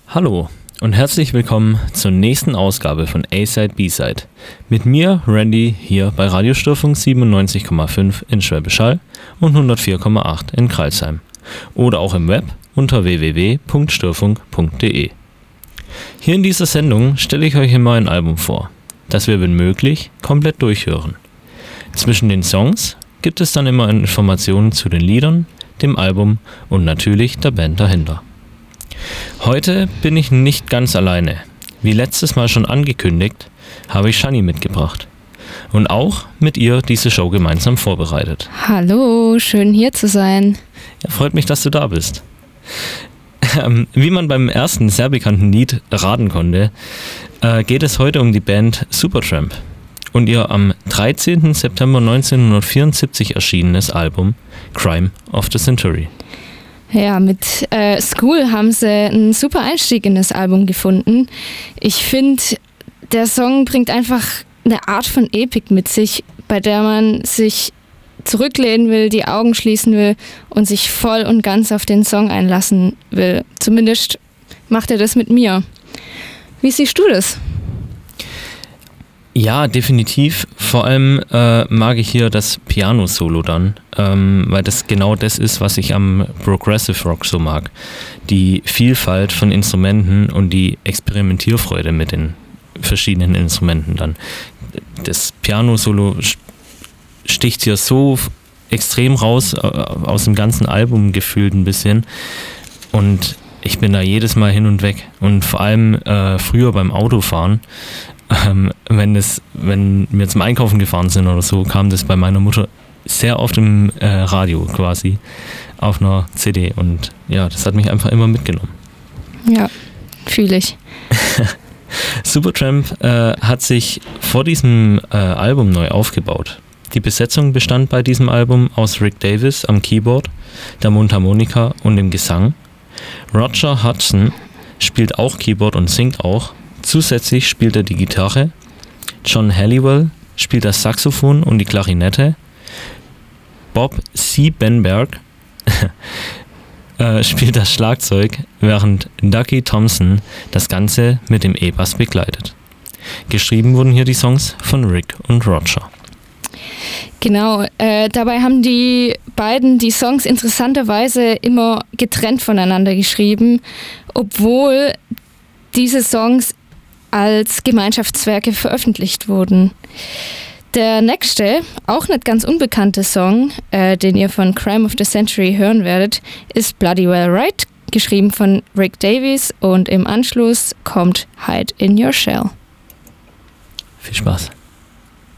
Hallo und herzlich willkommen zur nächsten Ausgabe von A-Side B-Side. Mit mir, Randy, hier bei Radiostörfunk 97,5 in Schwäbisch Hall und 104,8 in Crailsheim. Oder auch im Web unter www.störfunk.de. Hier in dieser Sendung stelle ich euch immer ein Album vor, das wir, wenn möglich, komplett durchhören. Zwischen den Songs gibt es dann immer Informationen zu den Liedern, dem Album und natürlich der Band dahinter. Heute bin ich nicht ganz alleine. Wie letztes Mal schon angekündigt, habe ich Shani mitgebracht. Und auch mit ihr diese Show gemeinsam vorbereitet. Hallo, schön hier zu sein. Ja, freut mich, dass du da bist. Wie man beim ersten sehr bekannten Lied raten konnte, geht es heute um die Band Supertramp und ihr am 13. September 1974 erschienenes Album Crime of the Century. Ja, mit School haben sie einen super Einstieg in das Album gefunden. Ich finde, der Song bringt einfach eine Art von Epik mit sich, bei der man sich zurücklehnen will, die Augen schließen will und sich voll und ganz auf den Song einlassen will. Zumindest macht er das mit mir. Wie siehst du das? Ja, definitiv. Vor allem mag ich hier das Piano-Solo dann, weil das genau das ist, was ich am Progressive Rock so mag. Die Vielfalt von Instrumenten und die Experimentierfreude mit den verschiedenen Instrumenten dann. Das Piano-Solo sticht hier so extrem raus aus dem ganzen Album gefühlt ein bisschen und ich bin da jedes Mal hin und weg und vor allem früher beim Autofahren, wenn wir zum Einkaufen gefahren sind oder so, kam das bei meiner Mutter sehr oft im Radio quasi auf einer CD und ja, das hat mich einfach immer mitgenommen. Ja, fühle ich. Supertramp hat sich vor diesem Album neu aufgebaut. Die Besetzung bestand bei diesem Album aus Rick Davies am Keyboard, der Mundharmonika und dem Gesang. Roger Hodgson spielt auch Keyboard und singt auch. Zusätzlich spielt er die Gitarre. John Halliwell spielt das Saxophon und die Klarinette. Bob C. Benberg spielt das Schlagzeug, während Dougie Thompson das Ganze mit dem E-Bass begleitet. Geschrieben wurden hier die Songs von Rick und Roger. Genau, dabei haben die beiden die Songs interessanterweise immer getrennt voneinander geschrieben, obwohl diese Songs als Gemeinschaftswerke veröffentlicht wurden. Der nächste, auch nicht ganz unbekannte Song, den ihr von Crime of the Century hören werdet, ist Bloody Well Right, geschrieben von Rick Davies und im Anschluss kommt Hide in Your Shell. Viel Spaß.